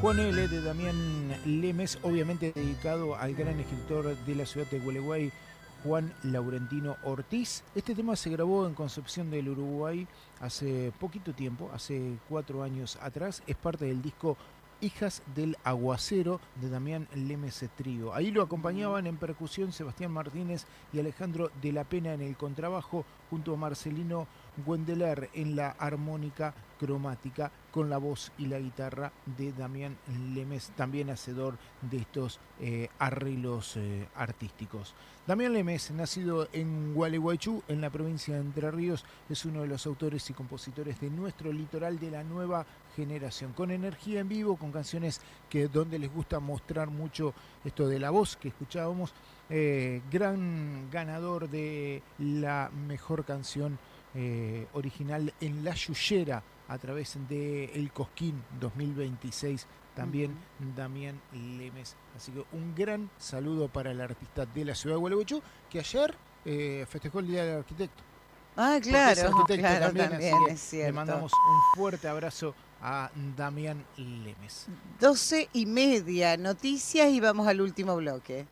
Juan L. de Damián Lemes, obviamente dedicado al gran escritor de la ciudad de Gualeguay, Juan Laurentino Ortiz. Este tema se grabó en Concepción del Uruguay hace poquito tiempo, hace 4 años atrás. Es parte del disco Hijas del Aguacero de Damián Lemes Trío. Ahí lo acompañaban en percusión Sebastián Martínez y Alejandro de la Pena en el contrabajo, junto a Marcelino Wendeler en la armónica cromática, con la voz y la guitarra de Damián Lemes, también hacedor de estos arreglos artísticos. Damián Lemes, nacido en Gualeguaychú, en la provincia de Entre Ríos, es uno de los autores y compositores de nuestro litoral de la nueva generación, con energía en vivo, con canciones donde les gusta mostrar mucho esto de la voz que escuchábamos. Gran ganador de la mejor canción original en La Yuyera a través de El Cosquín 2026, también Damián Lemes. Así que un gran saludo para el artista de la ciudad de Gualeguaychú, que ayer festejó el Día del Arquitecto. Ah, claro, claro, también es cierto. Le mandamos un fuerte abrazo a Damián Lemes. 12:30, noticias, y vamos al último bloque.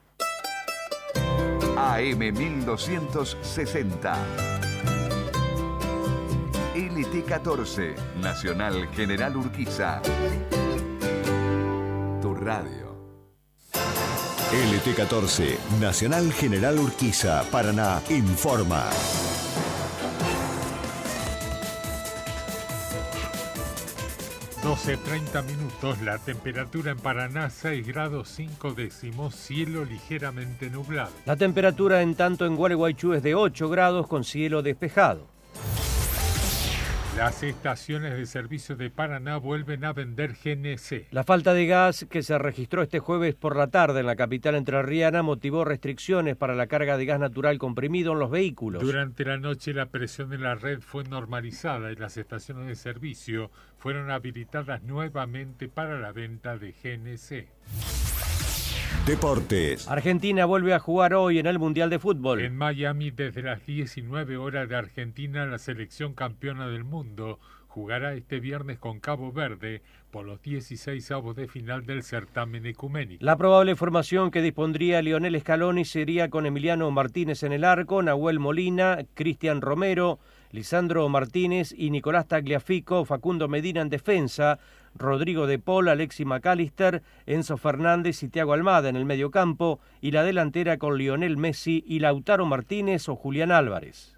AM 1260. LT14, Nacional General Urquiza. Tu radio. LT14, Nacional General Urquiza, Paraná, informa. (12:30), la temperatura en Paraná 6 grados 5 décimos, cielo ligeramente nublado. La temperatura en tanto en Gualeguaychú es de 8 grados con cielo despejado. Las estaciones de servicio de Paraná vuelven a vender GNC. La falta de gas que se registró este jueves por la tarde en la capital entrerriana motivó restricciones para la carga de gas natural comprimido en los vehículos. Durante la noche la presión en la red fue normalizada y las estaciones de servicio fueron habilitadas nuevamente para la venta de GNC. Deportes. Argentina vuelve a jugar hoy en el Mundial de Fútbol. En Miami, desde las 19 horas de Argentina, la selección campeona del mundo jugará este viernes con Cabo Verde por los 16avos de final del certamen ecuménico. La probable formación que dispondría Lionel Scaloni sería con Emiliano Martínez en el arco, Nahuel Molina, Cristian Romero, Lisandro Martínez y Nicolás Tagliafico, Facundo Medina en defensa, Rodrigo de Paul, Alexis McAllister, Enzo Fernández y Thiago Almada en el mediocampo, y la delantera con Lionel Messi y Lautaro Martínez o Julián Álvarez.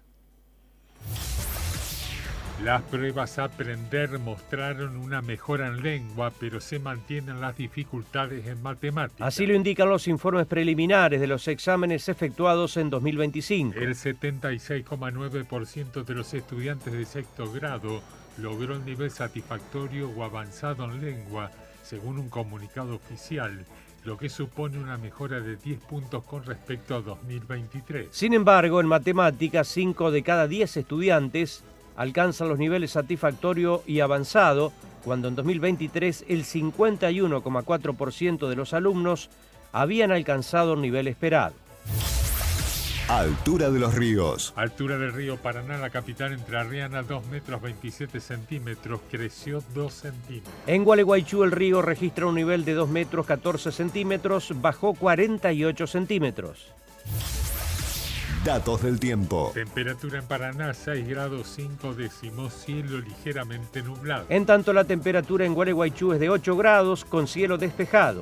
Las pruebas a aprender mostraron una mejora en lengua, pero se mantienen las dificultades en matemáticas. Así lo indican los informes preliminares de los exámenes efectuados en 2025. El 76,9% de los estudiantes de sexto grado logró el nivel satisfactorio o avanzado en lengua, según un comunicado oficial, lo que supone una mejora de 10 puntos con respecto a 2023. Sin embargo, en matemáticas, 5 de cada 10 estudiantes alcanzan los niveles satisfactorio y avanzado, cuando en 2023 el 51,4% de los alumnos habían alcanzado el nivel esperado. Altura de los ríos. Altura del río Paraná, la capital entrerriana, 2 metros 27 centímetros, creció 2 centímetros. En Gualeguaychú el río registra un nivel de 2 metros 14 centímetros, bajó 48 centímetros. Datos del tiempo. Temperatura en Paraná 6 grados 5 décimos, cielo ligeramente nublado. En tanto la temperatura en Gualeguaychú es de 8 grados con cielo despejado.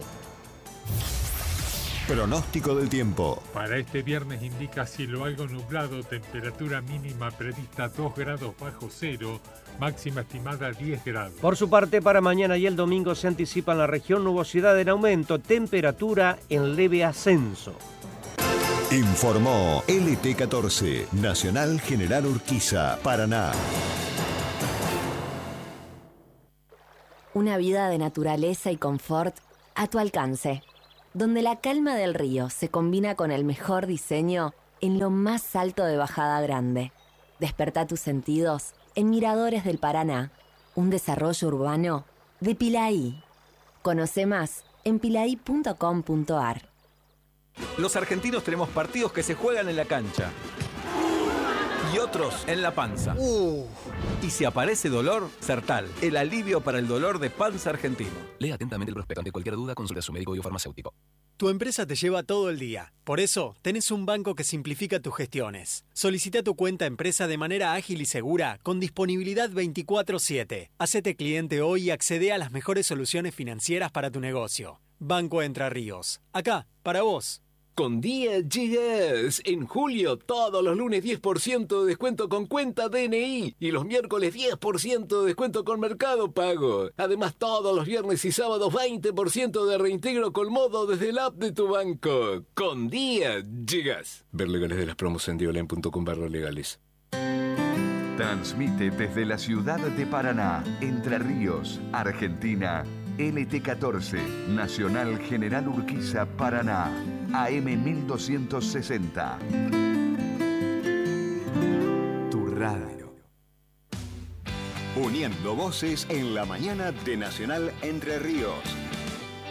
Pronóstico del tiempo. Para este viernes indica cielo algo nublado, temperatura mínima prevista 2 grados bajo cero, máxima estimada 10 grados. Por su parte, para mañana y el domingo se anticipa en la región nubosidad en aumento, temperatura en leve ascenso. Informó LT14, Nacional General Urquiza, Paraná. Una vida de naturaleza y confort a tu alcance, donde la calma del río se combina con el mejor diseño en lo más alto de Bajada Grande. Despertá tus sentidos en Miradores del Paraná, un desarrollo urbano de Pilaí. Conoce más en pilaí.com.ar. Los argentinos tenemos partidos que se juegan en la cancha. y otros en la panza. Y si aparece dolor, Sertal, el alivio para el dolor de panza argentino. Lea atentamente el prospecto. Ante cualquier duda, consulte a su médico y o farmacéutico. Tu empresa te lleva todo el día. Por eso, tenés un banco que simplifica tus gestiones. Solicita tu cuenta empresa de manera ágil y segura, con disponibilidad 24/7. Hacete cliente hoy y accede a las mejores soluciones financieras para tu negocio. Banco Entre Ríos. Acá, para vos. Con Día Llegas. En julio, todos los lunes 10% de descuento con cuenta DNI y los miércoles 10% de descuento con Mercado Pago. Además, todos los viernes y sábados 20% de reintegro con modo desde el app de tu banco. Con Día Llegas. Ver legales de las promos en dioline.com/legales. Transmite desde la ciudad de Paraná, Entre Ríos, Argentina, LT14, Nacional General Urquiza, Paraná, AM 1260. Tu radio. Uniendo voces en la mañana de Nacional Entre Ríos.